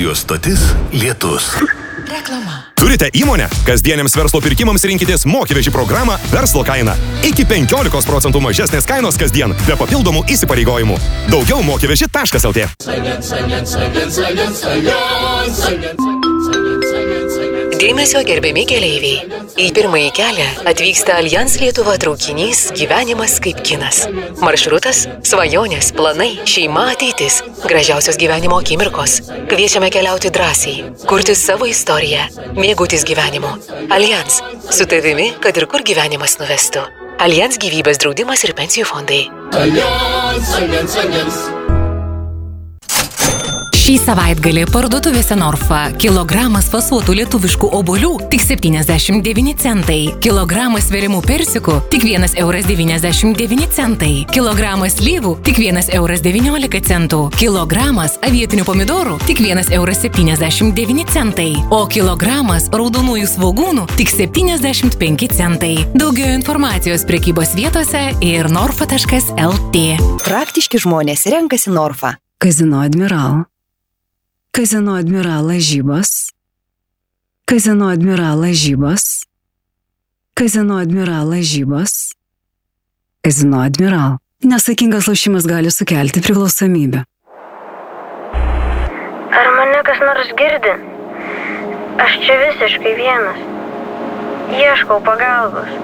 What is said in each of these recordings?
Radio stotis Lietus. Reklama. Turite įmonę? Kasdieniams verslo pirkimams rinkitės Mokyveži programą Verslo kaina. Iki 15% mažesnės kainos kasdien, be papildomų įsipareigojimų. Daugiau mokyveži.lt. Dėmesio gerbiami keleiviai. Į pirmąjį kelią atvyksta Allianz Lietuva traukinys Gyvenimas kaip kinas. Maršrutas – svajonės, planai, šeima, ateitis, gražiausios gyvenimo akimirkos. Kviečiame keliauti drąsiai, kurti savo istoriją, mėgautis gyvenimu. Allianz – su tavimi, kad ir kur gyvenimas nuvestų. Allianz gyvybės draudimas ir pensijų fondai. Šį savaitgalį parduotuvėse Norfa kilogramas fasuotų lietuviškų obuolių tik 79 centai, kilogramas sveriamų persikų tik 1,99 centai, kilogramas slyvų tik 1,19 centų, kilogramas avietinių pomidorų tik 1,79 centai, o kilogramas raudonųjų svogūnų tik 75 centai. Daugiau informacijos prekybos vietose ir norfa.lt. Praktiški žmonės renkasi Norfa. Kazino Admiral. Kazino Admiral lažybos. Kazino Admiral lažybos. Kazino Admiral lažybos. Kazino Admiral. Nesaikingas lošimas gali sukelti priklausomybę. Ar mane kas nors girdi? Aš čia visiškai vienas. Ieškau pagalbos.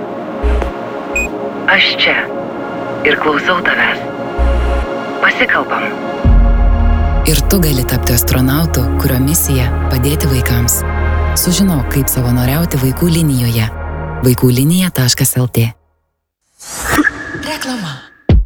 Aš čia ir klausau tavęs. Pasikalbam. Ir tu gali tapti astronautu, kurio misija – padėti vaikams. Sužinok, kaip savanoriauti vaikų linijoje. vaikųlinija.lt. Reklama.